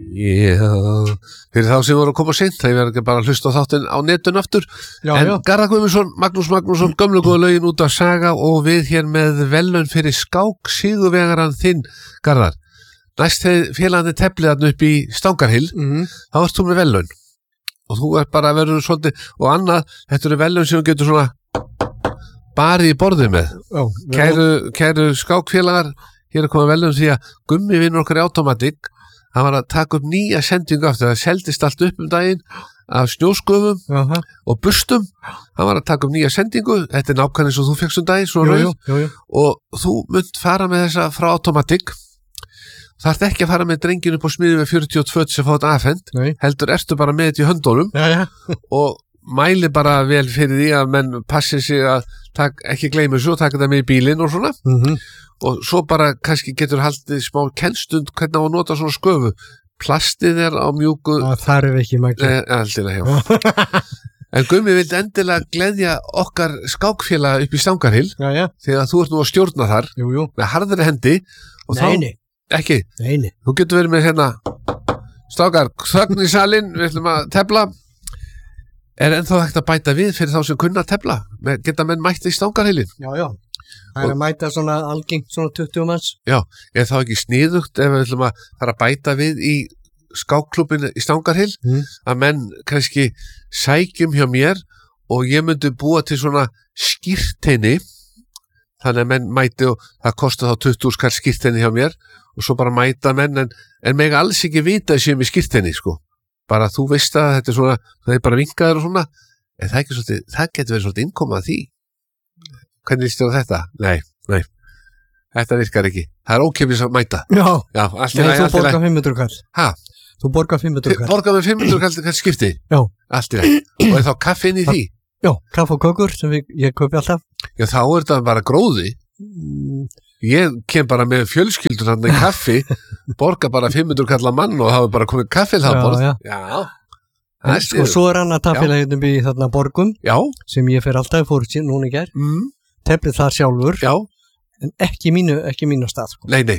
Fyrir þá sem voru að koma seint, það verður ekki bara að hlusta á þáttinn á netun aftur. En Garðar Guðmundsson, Magnús Magnússon, gömlu góða lögin út af Saga og við hér með verðlaun fyrir skák sigurvegarann þinn, Garðar. Næst þegar félagandi tefliðarn upp í Stangarhyl, þá ert þú með verðlaun. Og þú bara verður svolítið, og annað, þetta eru verðlaun sem þú getur svona barið í borðið með. Kæru skákfélagar, hér komið verðlaun því að Gummi vinnur okkar í Automatic. Hann var að taka upp nýja sendingu aftur, það seldist allt upp daginn af snjósköfum og bustum. Hann var að taka upp nýja sendingu, þetta er nákvæmlega eins og þú fékkst daginn, svo rauð, og þú munt fara með þessa frá Automatic. Það ert ekki að fara með drenginu upp á smiði með 42 sem fá þetta afhent, heldur ertu bara með þetta í höndunum og mæli bara vel fyrir því að menn passi sig að ekki gleyma þessu og taka það með í bílinn og svona. Og svo bara kannski getur haldið smá kennstund hvernig á að nota svona sköfu. Plastið á mjúku. Það þarf ekki mækla. En Gummi vildi endilega gleðja okkar skákfélag upp í Stangarhyl þegar þú ert nú að stjórna þar með harðri hendi. Nei. Ekki? Nei. Þú getur verið með hérna strákar, þögn í salinn, við ætlum að tefla. Er ennþá hægt að bæta við fyrir þá sem kunna að tefla? Geta menn mætt í Stangarhylin? Já. Það er að mæta svona algengt svona 20 manns. Já, er það ekki sniðugt ef við ætlum að fara að bæta við í skákklúbbinu í Stangarhyl að menn kannski sækjum hjá mér og ég myndi búa til svona skírteini þannig að menn mæti og það kostar þá 20 skall skírteini hjá mér og svo bara mæta menn en mega alls ekki vita þessi með skírteini sko. Bara þú veist að þetta er svona, það er bara vinkaður og svona en það getur verið svolítið innkomað því. Hvernig líst þér á þetta? Nei. Þetta virkar ekki. Það er ókeypis að mæta. Já. Þú borgar 500 kall. Hæ? Þú borgar 500 kall. Borgar með 500 kall skipti? Já. Allt í lagi. Og er þá kaffi inn í því? Já, kaffi og kökur sem ég kaupi alltaf. Já, þá er þetta bara gróði. Ég kem bara með fjölskyldur hann í kaffi, borgar bara 500 kall að mann og hafa bara komið kaffi það borð. Já. Og svo er annað tafélaginn í þarna Borgum sem ég fer alltaf fór síðan núna í gær teflið það sjálfur en ekki mínu stað sko. Nei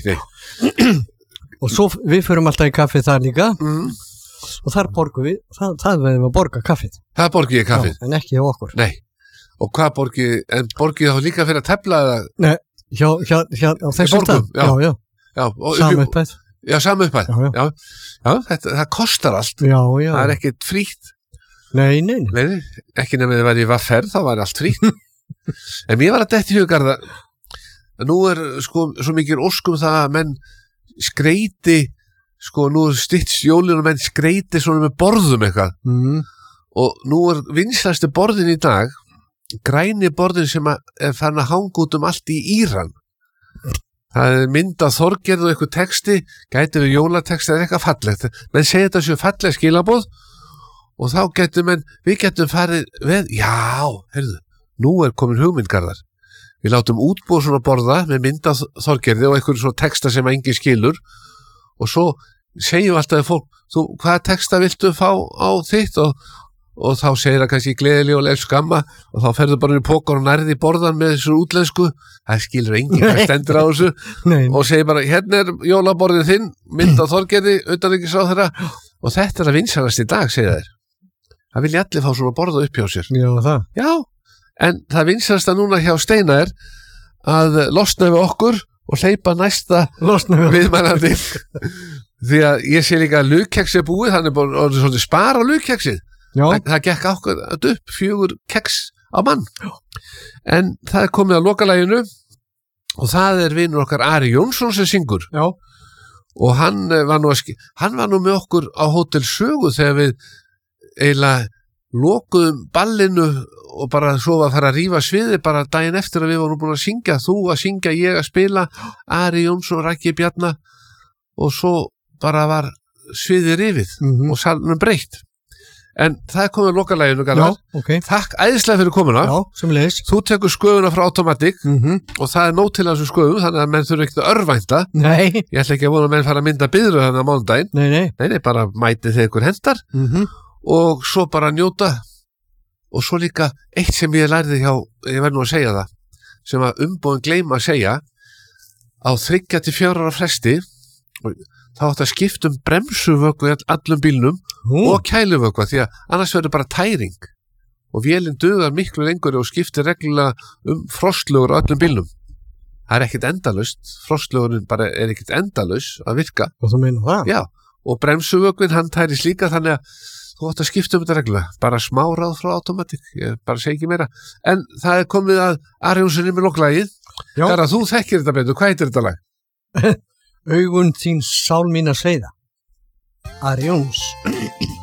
og svo við förum alltaf í kaffi þar líka og þar borgum við það verðum að borga kaffið það borgið kaffið en ekki hjá okkur og hvað borgið þá líka fyrir að tefla eða? Nei, hjá þessum stað saman upphæð Já, saman upphæð. Já, það kostar allt. Já. Það er ekkert frítt. Nei. Ekki nefnir það væri í vafferð, þá var allt frítt. En mér var að detti hugarða. Nú er sko svo mikið óskum það að menn skreiti, sko nú er styttst jólin og menn skreiti svona með borðum eitthvað. Og nú er vinsælasti borðin í dag, græni borðin sem er farin að hanga út allt í Íran. Það er mynd af Þorgerð og eitthvað texti, gæti við jólateksti eða eitthvað fallegt. Menn segja þetta séu falleg skilaboð og þá við getum farið við, nú er komin hugmynd Garðar. Við látum útbúa svona borða með mynd af Þorgerði og eitthvað svona texta sem enginn skilur og svo segjum alltaf fólk, hvaða texta viltu fá á þitt og þá segir það kannski gleðileg og leif skamma og þá ferðu bara í pókar og nærði borðan með þessu útlensku, það skilur enginn hvað stendur á þessu og segir bara hérna er jólaborðin þinn, mynd á Þorgerði utanríkisráðherra og þetta er að vinsælast í dag, segir þær það vilja allir fá svona borða upp hjá sér Já, en það vinsælast að núna hjá Steina er að losna við okkur og hleypa næsta viðmælandi því að ég sé líka að lugkeksi er búið, hann er búin að spara lugkeksið það gekk ákveð upp 4 keks á mann en það er komið að lokalæginu og það er vinur okkar Ari Jónsson sem syngur og hann var nú með okkur á Hótel Sögu þegar við eiginlega lokuðum ballinu og bara svo að fara að rífa sviði bara daginn eftir að við vorum búin að syngja þú að syngja, ég að spila Ari Jónsson, Raggi Bjarna og svo bara var sviði rifið og salnum breytt en það er komið að lokalæginu Garðar Takk æðislega fyrir komuna Þú tekur sköfuna frá Automatic og það er nóg til þessu sköfum þannig að menn þurfa ekkert að örvænta Ég ætla ekki að vona að menn fara að mynda biðru þannig á mánudaginn Nei, bara mæti þeir ykkur hendar og svo bara njóta og svo líka eitt sem ég lærði hjá ég verð nú að segja það sem að umbúin gleyma að segja á 3 til 4 ára fresti þá átt að skipta bremsuvökva allum bílnum og kæluvökva því að annars verður bara tæring og vélinn dugar miklu lengur og skiptir reglulega frostlögur á allum bílnum. Það er ekkert endalaust, frostlögurinn bara er ekkert endalaus að virka. Og þú meina það? Já, og bremsuvökvin hann tæris líka þannig að þú átt að skipta þetta reglulega, bara smá ráð frá automatik, ég bara segi ekki meira. En það er komið að Arjónssoni með lokklagið. Þegar þú þekkir þetta betur, hvað heitir þetta lag? Augun þín sál mín að sveiða. Arjóns.